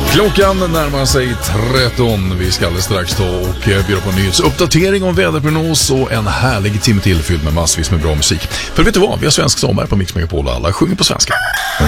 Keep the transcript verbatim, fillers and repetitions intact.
Klockan närmar sig tretton. Vi ska alldeles strax ta och bjuda på en nyhetsuppdatering om väderprognos och en härlig timme tillfylld med massvis med bra musik. För vet du vad? Vi har svensk sommar på Mix Megapol och alla sjunger på svenska.